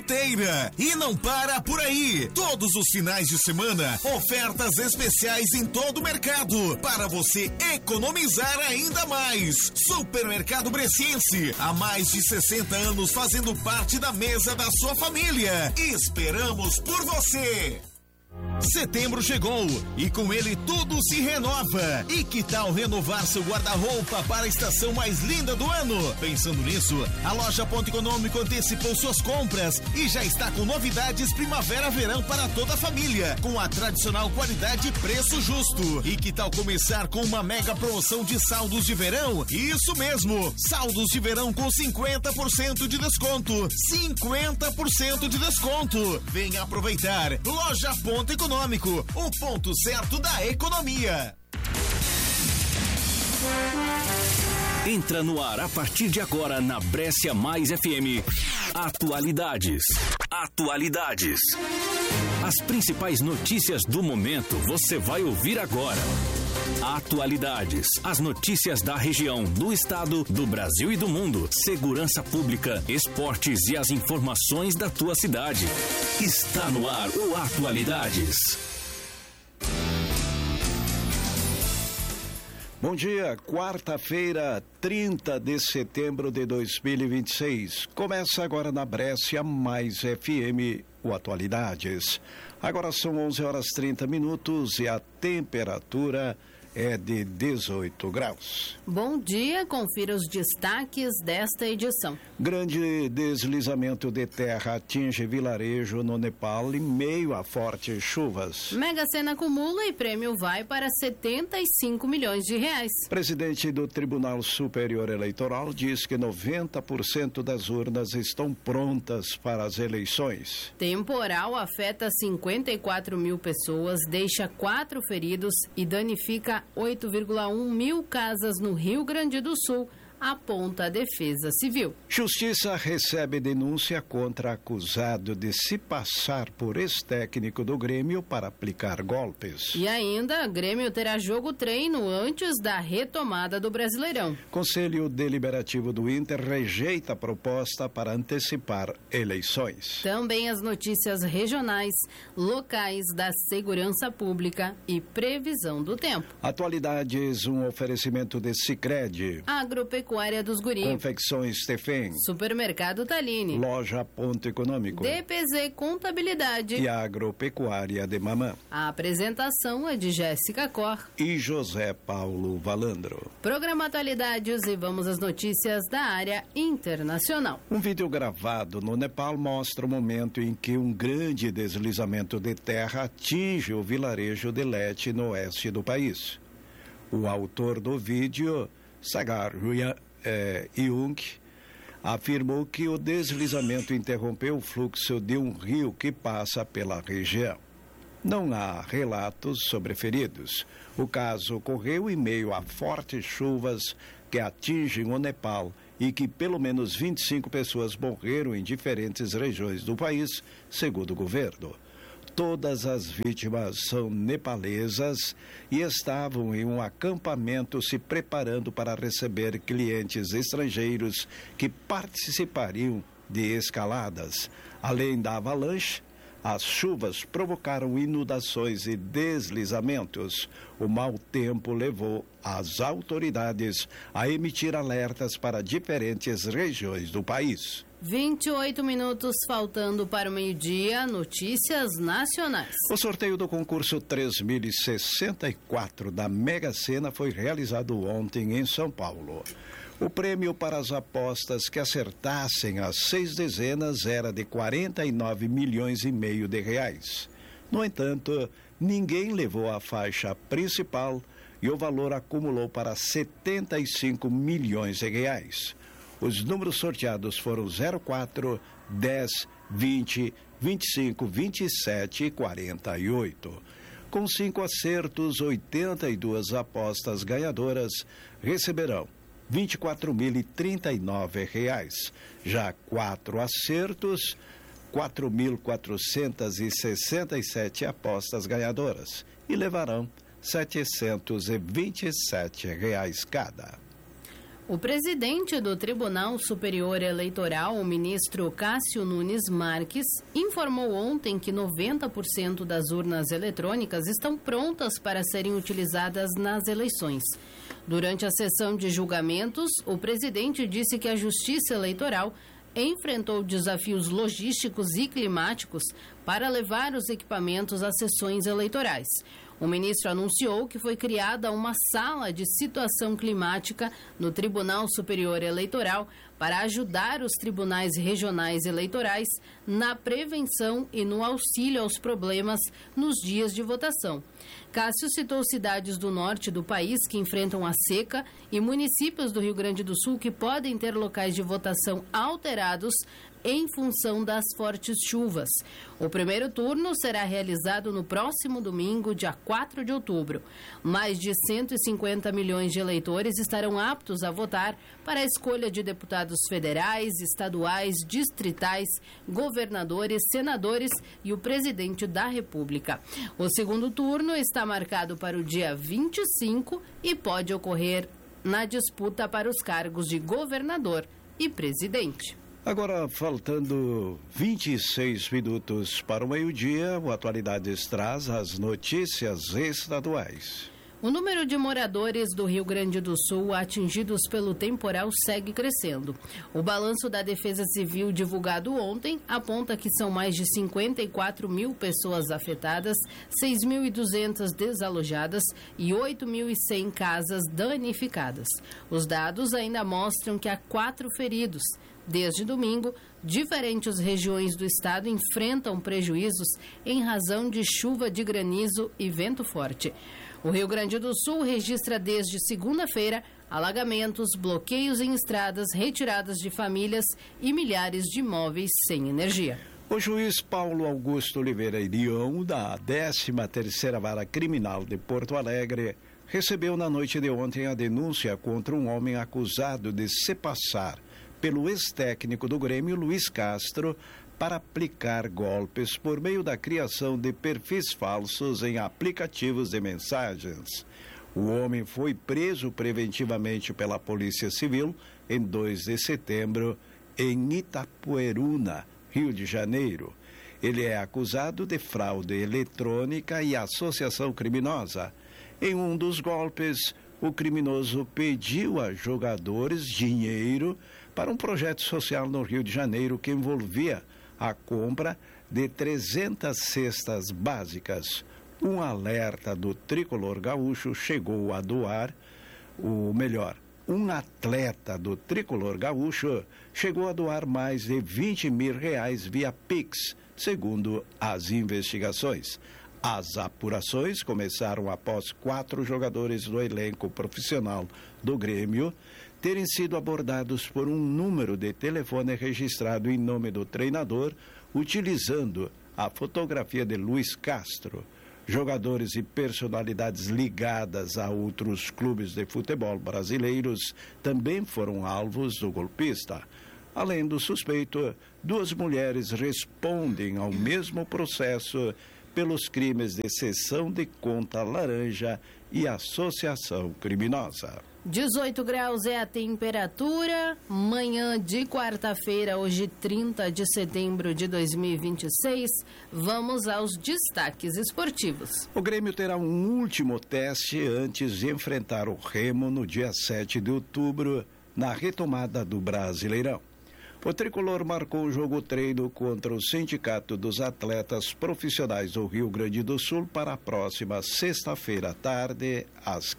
inteira. E não para por aí. Todos os finais de semana, ofertas especiais em todo o mercado para você economizar ainda mais. Supermercado Bresciense, há mais de 60 anos fazendo parte da mesa da sua família. Esperamos por você. Setembro chegou e com ele tudo se renova. E que tal renovar seu guarda-roupa para a estação mais linda do ano? Pensando nisso, a loja Ponto Econômico antecipou suas compras e já está com novidades primavera-verão para toda a família, com a tradicional qualidade e preço justo. E que tal começar com uma mega promoção de saldos de verão? Isso mesmo, saldos de verão com 50% de desconto. 50% de desconto. Venha aproveitar. Loja Ponto Econômico, o ponto certo da economia. Entra no ar a partir de agora na Brescia Mais FM. Atualidades. Atualidades. As principais notícias do momento você vai ouvir agora. Atualidades. As notícias da região, do estado, do Brasil e do mundo. Segurança pública, esportes e as informações da tua cidade. Está no ar o Atualidades. Bom dia, quarta-feira, 30 de setembro de 2026. Começa agora na Brescia Mais FM, o Atualidades. Agora são 11h30 e a temperatura é de 18 graus. Bom dia, confira os destaques desta edição. Grande deslizamento de terra atinge vilarejo no Nepal em meio a fortes chuvas. Mega Sena acumula e prêmio vai para 75 milhões de reais. Presidente do Tribunal Superior Eleitoral diz que 90% das urnas estão prontas para as eleições. Temporal afeta 54 mil pessoas, deixa 4 feridos e danifica 8,1 mil casas no Rio Grande do Sul, aponta a Defesa Civil. Justiça recebe denúncia contra acusado de se passar por ex-técnico do Grêmio para aplicar golpes. E ainda, Grêmio terá jogo-treino antes da retomada do Brasileirão. Conselho Deliberativo do Inter rejeita a proposta para antecipar eleições. Também as notícias regionais, locais da segurança pública e previsão do tempo. Atualidades, um oferecimento de Sicredi. Agropecuária dos Guri. Confecções Stefan. Supermercado Taline. Loja Ponto Econômico. DPZ Contabilidade. E Agropecuária de Mamã. A apresentação é de Jéssica Cor e José Paulo Valandro. Programa Atualidades e vamos às notícias da área internacional. Um vídeo gravado no Nepal mostra o momento em que um grande deslizamento de terra atinge o vilarejo de Lete, no oeste do país. O autor do vídeo, Sagar Jung, afirmou que o deslizamento interrompeu o fluxo de um rio que passa pela região. Não há relatos sobre feridos. O caso ocorreu em meio a fortes chuvas que atingem o Nepal e que pelo menos 25 pessoas morreram em diferentes regiões do país, segundo o governo. Todas as vítimas são nepalesas e estavam em um acampamento se preparando para receber clientes estrangeiros que participariam de escaladas. Além da avalanche, as chuvas provocaram inundações e deslizamentos. O mau tempo levou as autoridades a emitir alertas para diferentes regiões do país. 28 minutos faltando para o meio-dia, notícias nacionais. O sorteio do concurso 3064 da Mega Sena foi realizado ontem em São Paulo. O prêmio para as apostas que acertassem as 6 dezenas era de 49 milhões e meio de reais. No entanto, ninguém levou a faixa principal e o valor acumulou para 75 milhões de reais. Os números sorteados foram 04, 10, 20, 25, 27 e 48. Com 5 acertos, 82 apostas ganhadoras receberão R$ 24.039. Já 4 acertos, 4.467 apostas ganhadoras e levarão R$ 727 cada. O presidente do Tribunal Superior Eleitoral, o ministro Cássio Nunes Marques, informou ontem que 90% das urnas eletrônicas estão prontas para serem utilizadas nas eleições. Durante a sessão de julgamentos, o presidente disse que a Justiça Eleitoral enfrentou desafios logísticos e climáticos para levar os equipamentos às sessões eleitorais. O ministro anunciou que foi criada uma sala de situação climática no Tribunal Superior Eleitoral para ajudar os tribunais regionais eleitorais na prevenção e no auxílio aos problemas nos dias de votação. Cássio citou cidades do norte do país que enfrentam a seca e municípios do Rio Grande do Sul que podem ter locais de votação alterados em função das fortes chuvas. O primeiro turno será realizado no próximo domingo, dia 4 de outubro. Mais de 150 milhões de eleitores estarão aptos a votar para a escolha de deputados federais, estaduais, distritais, governadores, senadores e o presidente da República. O segundo turno está marcado para o dia 25 e pode ocorrer na disputa para os cargos de governador e presidente. Agora, faltando 26 minutos para o meio-dia, o Atualidades traz as notícias estaduais. O número de moradores do Rio Grande do Sul atingidos pelo temporal segue crescendo. O balanço da Defesa Civil divulgado ontem aponta que são mais de 54 mil pessoas afetadas, 6.200 desalojadas e 8.100 casas danificadas. Os dados ainda mostram que há 4 feridos. Desde domingo, diferentes regiões do estado enfrentam prejuízos em razão de chuva de granizo e vento forte. O Rio Grande do Sul registra desde segunda-feira alagamentos, bloqueios em estradas, retiradas de famílias e milhares de imóveis sem energia. O juiz Paulo Augusto Oliveira Irião, da 13ª Vara Criminal de Porto Alegre, recebeu na noite de ontem a denúncia contra um homem acusado de se passar pelo ex-técnico do Grêmio, Luiz Castro, para aplicar golpes por meio da criação de perfis falsos em aplicativos de mensagens. O homem foi preso preventivamente pela Polícia Civil em 2 de setembro, em Itapueruna, Rio de Janeiro. Ele é acusado de fraude eletrônica e associação criminosa. Em um dos golpes, o criminoso pediu a jogadores dinheiro para um projeto social no Rio de Janeiro que envolvia a compra de 300 cestas básicas. Um alerta do Tricolor Gaúcho chegou a doar, um atleta do Tricolor Gaúcho chegou a doar mais de R$20 mil via Pix, segundo as investigações. As apurações começaram após 4 jogadores do elenco profissional do Grêmio terem sido abordados por um número de telefone registrado em nome do treinador, utilizando a fotografia de Luiz Castro. Jogadores e personalidades ligadas a outros clubes de futebol brasileiros também foram alvos do golpista. Além do suspeito, 2 mulheres respondem ao mesmo processo pelos crimes de cessão de conta laranja e associação criminosa. 18 graus é a temperatura, manhã de quarta-feira, hoje 30 de setembro de 2026. Vamos aos destaques esportivos. O Grêmio terá um último teste antes de enfrentar o Remo no dia 7 de outubro, na retomada do Brasileirão. O tricolor marcou o jogo-treino contra o Sindicato dos Atletas Profissionais do Rio Grande do Sul para a próxima sexta-feira à tarde, às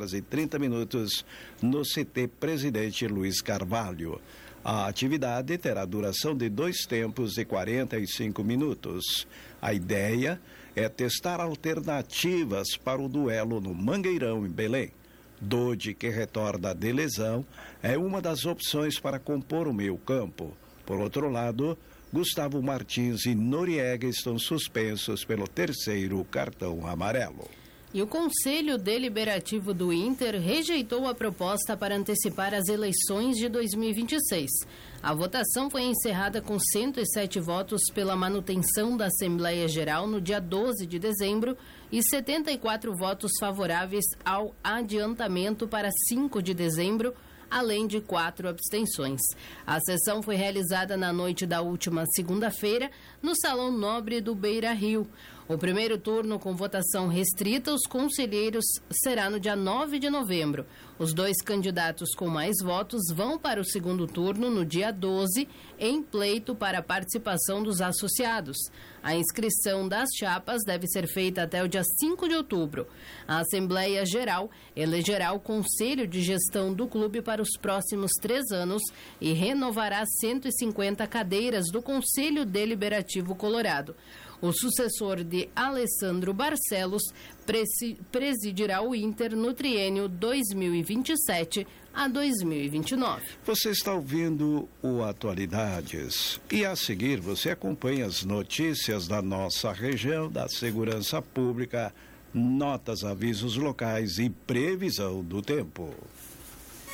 15h30, no CT Presidente Luiz Carvalho. A atividade terá duração de 2 tempos de 45 minutos. A ideia é testar alternativas para o duelo no Mangueirão, em Belém. Dodi, que retorna de lesão, é uma das opções para compor o meio-campo. Por outro lado, Gustavo Martins e Noriega estão suspensos pelo 3º cartão amarelo. E o Conselho Deliberativo do Inter rejeitou a proposta para antecipar as eleições de 2026. A votação foi encerrada com 107 votos pela manutenção da Assembleia Geral no dia 12 de dezembro e 74 votos favoráveis ao adiantamento para 5 de dezembro, além de 4 abstenções. A sessão foi realizada na noite da última segunda-feira no Salão Nobre do Beira Rio. O primeiro turno com votação restrita aos conselheiros será no dia 9 de novembro. Os 2 candidatos com mais votos vão para o segundo turno no dia 12, em pleito para a participação dos associados. A inscrição das chapas deve ser feita até o dia 5 de outubro. A Assembleia Geral elegerá o Conselho de Gestão do clube para os próximos 3 anos e renovará 150 cadeiras do Conselho Deliberativo Colorado. O sucessor de Alessandro Barcelos presidirá o Inter no triênio 2027 a 2029. Você está ouvindo o Atualidades. E a seguir você acompanha as notícias da nossa região, da segurança pública, notas, avisos locais e previsão do tempo.